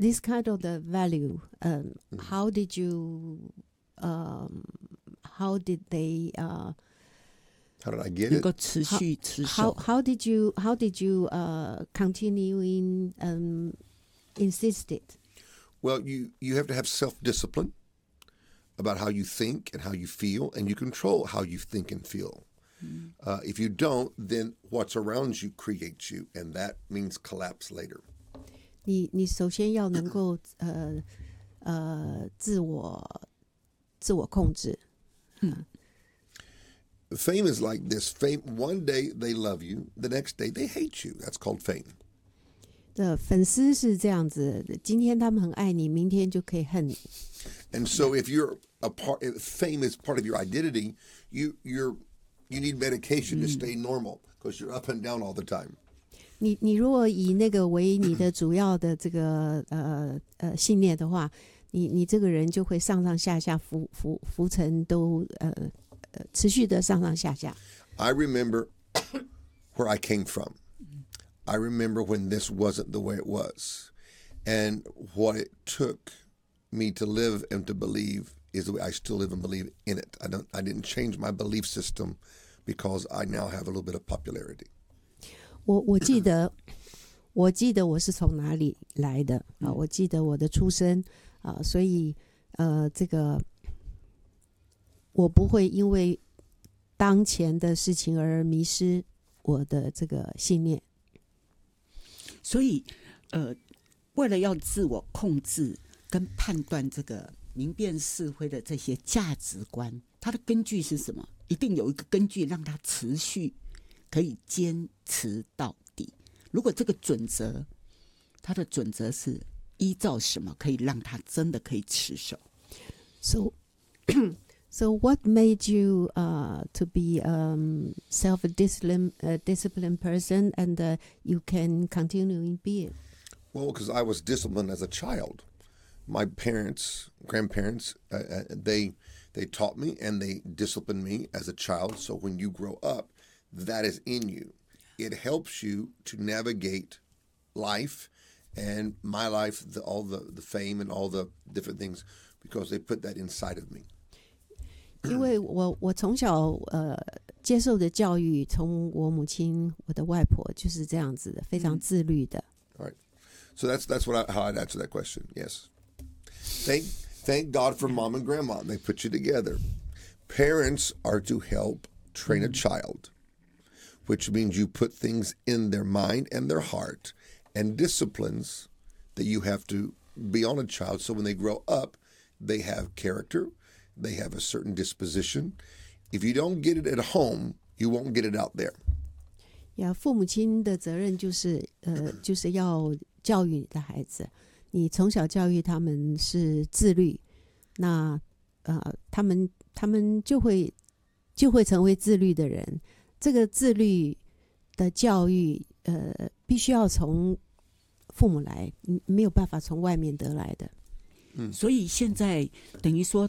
this kind of the value, how did you, how did they, how did I get 能 it? 够持续持守。 how did you continue in insist it? Well, you have to have self-discipline about how you think and how you feel, and you control how you think and feel. If you don't, then what's around you creates you, and that means collapse later. 你首先要能够自我控制。 Fame is like this. Fame, one day they love you, the next day they hate you. That's called fame. 粉丝是这样子的，今天他们很爱你，明天就可以恨你。 And so if you're if fame is part of your identity, you need medication to stay normal because you're up and down all the time. 你如果以那个为你的主要的这个信念的话，你这个人就会上上下下浮沉都持续的上上下下。 I remember where I came from. I remember when this wasn't the way it was, and what it took me to live and to believe is the way I still live and believe in it. I didn't change my belief system because I now have a little bit of popularity. 我记得我是从哪里来的啊？我记得我的出身啊，所以这个我不会因为当前的事情而迷失我的这个信念。 所以为了要自我控制跟判断这个明辨是非的这些价值观，它的根据是什么？一定有一个根据让它持续可以坚持到底。如果这个准则，它的准则是依照什么可以让它真的可以持守？ So what made you to be self-disciplined person and you can continue in being? Well, because I was disciplined as a child. My parents, grandparents, they taught me and they disciplined me as a child. So when you grow up, that is in you. It helps you to navigate life and my life, all the fame and all the different things, because they put that inside of me. 因为我从小接受的教育，从我母亲、我的外婆就是这样子的，非常自律的。 All right. So that's how I'd answer that question. Yes. Thank God for mom and grandma. They put you together. Parents are to help train a child, which means you put things in their mind and their heart and disciplines that you have to be on a child. So when they grow up, they have character. They have a certain disposition. If you don't get it at home, you won't get it out there. 父母亲的责任就是要教育你的孩子。你从小教育他们是自律，那他们就会成为自律的人。这个自律的教育必须要从父母来，没有办法从外面得来的。 所以现在等于说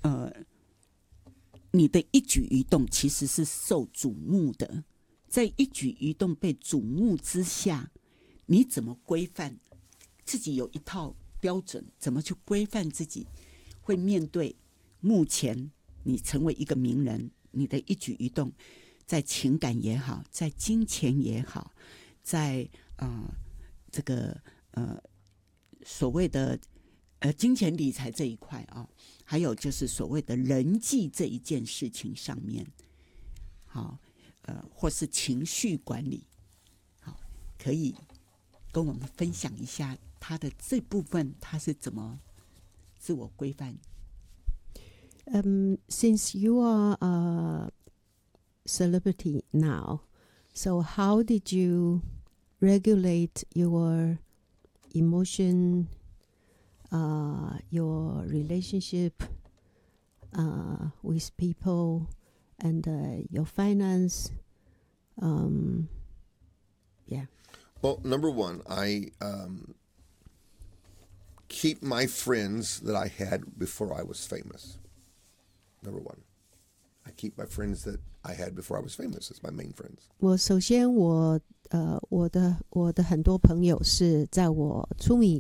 你的一举一动其实是受瞩目的，在一举一动被瞩目之下，你怎么规范自己？有一套标准，怎么去规范自己？会面对目前你成为一个名人，你的一举一动，在情感也好，在金钱也好，在这个所谓的金钱理财这一块啊，还有就是所谓的人际这一件事情上面，好，或是情绪管理，好，可以跟我们分享一下他的这部分，他是怎么自我规范 ？Since you are a celebrity now, so how did you regulate your emotion, your relationship with people, and your finance? Yeah. Well, number one, I keep my friends that I had before I was famous. Number one, I keep my friends that I had before I was famous. It's my main friends. 我首先我的很多朋友是在我